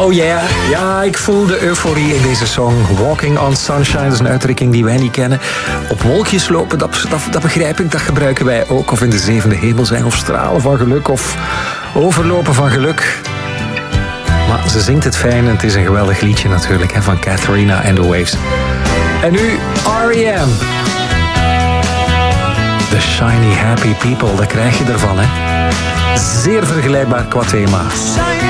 Oh yeah, ja, ik voel de euforie in deze song. Walking on Sunshine, dat is een uitdrukking die wij niet kennen. Op wolkjes lopen, dat begrijp ik, dat gebruiken wij ook. Of in de zevende hemel zijn, of stralen van geluk, of overlopen van geluk. Maar ze zingt het fijn en het is een geweldig liedje natuurlijk, hè, van Katharina and the Waves. En nu R.E.M. The Shiny Happy People, daar krijg je ervan, hè. Zeer vergelijkbaar qua thema.